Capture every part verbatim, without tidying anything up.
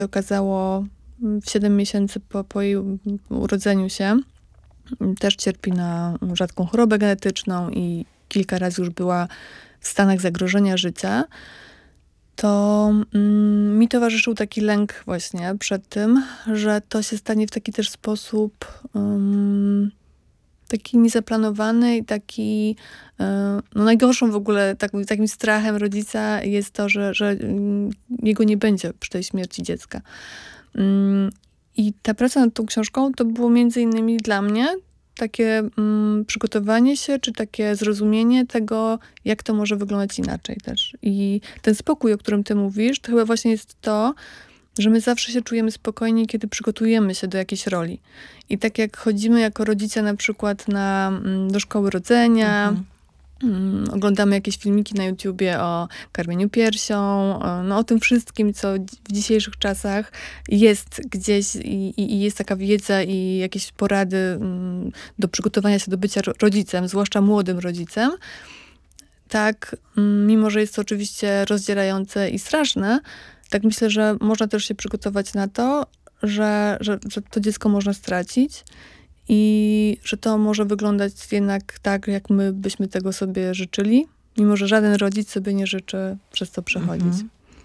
okazało w siedem miesięcy po, po jej urodzeniu się. Też cierpi na rzadką chorobę genetyczną i kilka razy już była w stanach zagrożenia życia. To mm, mi towarzyszył taki lęk właśnie przed tym, że to się stanie w taki też sposób um, taki niezaplanowany i taki y, no najgorszą w ogóle takim, takim strachem rodzica jest to, że, że jego nie będzie przy tej śmierci dziecka. Um, I ta praca nad tą książką to było między innymi dla mnie takie mm, przygotowanie się, czy takie zrozumienie tego, jak to może wyglądać inaczej też. I ten spokój, o którym ty mówisz, to chyba właśnie jest to, że my zawsze się czujemy spokojni, kiedy przygotujemy się do jakiejś roli. I tak jak chodzimy jako rodzice na przykład na, do szkoły rodzenia, mhm. oglądamy jakieś filmiki na YouTubie o karmieniu piersią, o, no, o tym wszystkim, co w dzisiejszych czasach jest gdzieś i, i jest taka wiedza i jakieś porady mm, do przygotowania się do bycia rodzicem, zwłaszcza młodym rodzicem. Tak, mimo że jest to oczywiście rozdzierające i straszne, tak myślę, że można też się przygotować na to, że, że, że to dziecko można stracić i że to może wyglądać jednak tak, jak my byśmy tego sobie życzyli, mimo że żaden rodzic sobie nie życzy przez to przechodzić. Mhm.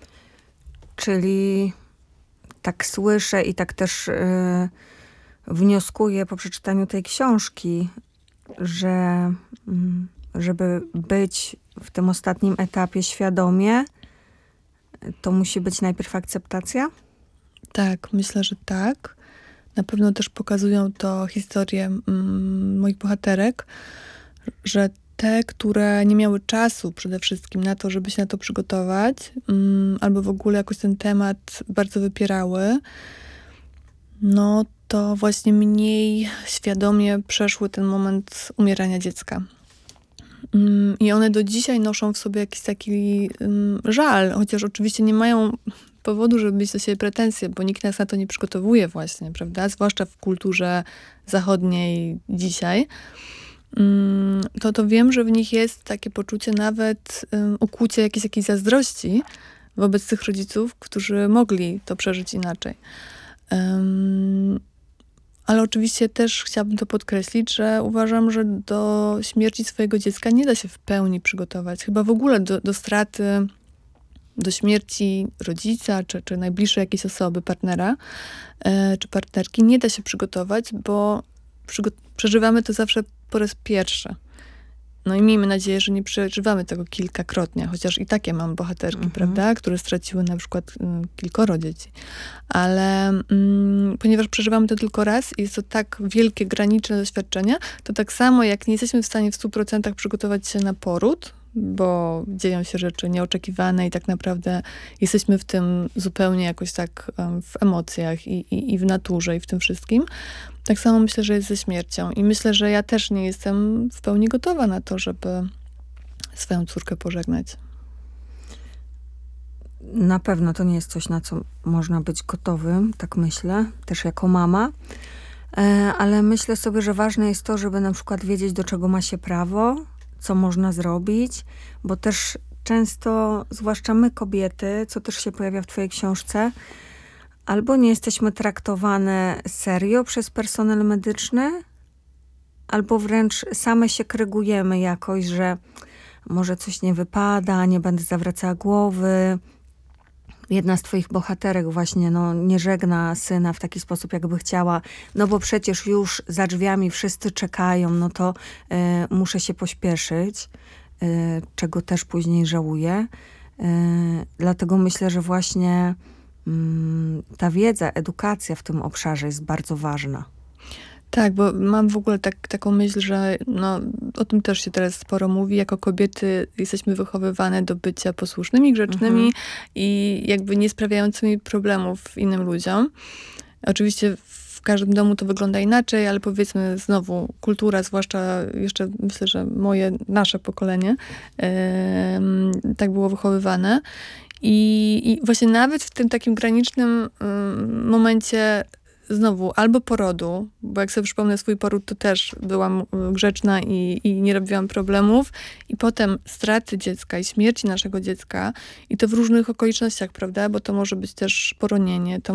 Czyli tak słyszę i tak też yy, wnioskuję po przeczytaniu tej książki, że yy, żeby być w tym ostatnim etapie świadomie, to musi być najpierw akceptacja? Tak, myślę, że tak. Na pewno też pokazują to historie mm, moich bohaterek, że te, które nie miały czasu przede wszystkim na to, żeby się na to przygotować, mm, albo w ogóle jakoś ten temat bardzo wypierały, no to właśnie mniej świadomie przeszły ten moment umierania dziecka. I one do dzisiaj noszą w sobie jakiś taki um, żal, chociaż oczywiście nie mają powodu, żeby mieć do siebie pretensje, bo nikt nas na to nie przygotowuje właśnie, prawda? Zwłaszcza w kulturze zachodniej dzisiaj. Um, to, to wiem, że w nich jest takie poczucie nawet um, ukłucie jakiejś, jakiejś zazdrości wobec tych rodziców, którzy mogli to przeżyć inaczej. Um, Ale oczywiście też chciałabym to podkreślić, że uważam, że do śmierci swojego dziecka nie da się w pełni przygotować. Chyba w ogóle do, do straty, do śmierci rodzica, czy, czy najbliższej jakiejś osoby, partnera, e, czy partnerki nie da się przygotować, bo przygo- przeżywamy to zawsze po raz pierwszy. No i miejmy nadzieję, że nie przeżywamy tego kilkakrotnie, chociaż i takie mam bohaterki, mhm. prawda, które straciły na przykład y, kilkoro dzieci. Ale mm, ponieważ przeżywamy to tylko raz i jest to tak wielkie, graniczne doświadczenie, to tak samo jak nie jesteśmy w stanie w stu procentach przygotować się na poród, bo dzieją się rzeczy nieoczekiwane i tak naprawdę jesteśmy w tym zupełnie jakoś tak um, w emocjach i, i, i w naturze i w tym wszystkim. Tak samo myślę, że jest ze śmiercią. I myślę, że ja też nie jestem w pełni gotowa na to, żeby swoją córkę pożegnać. Na pewno to nie jest coś, na co można być gotowym, tak myślę, też jako mama. E, ale myślę sobie, że ważne jest to, żeby na przykład wiedzieć, do czego ma się prawo, co można zrobić, bo też często, zwłaszcza my kobiety, co też się pojawia w twojej książce, albo nie jesteśmy traktowane serio przez personel medyczny, albo wręcz same się krygujemy jakoś, że może coś nie wypada, nie będę zawracała głowy. Jedna z twoich bohaterek właśnie no, nie żegna syna w taki sposób, jakby chciała, no bo przecież już za drzwiami wszyscy czekają, no to y, muszę się pośpieszyć, y, czego też później żałuję. Y, dlatego myślę, że właśnie ta wiedza, edukacja w tym obszarze jest bardzo ważna. Tak, bo mam w ogóle tak, taką myśl, że no, o tym też się teraz sporo mówi. Jako kobiety jesteśmy wychowywane do bycia posłusznymi, grzecznymi mhm. i jakby nie sprawiającymi problemów innym ludziom. Oczywiście w każdym domu to wygląda inaczej, ale powiedzmy znowu kultura, zwłaszcza jeszcze myślę, że moje, nasze pokolenie yy, tak było wychowywane. I, I właśnie nawet w tym takim granicznym y, momencie znowu albo porodu, bo jak sobie przypomnę swój poród, to też byłam grzeczna i, i nie robiłam problemów. I potem straty dziecka i śmierci naszego dziecka i to w różnych okolicznościach, prawda? Bo to może być też poronienie, to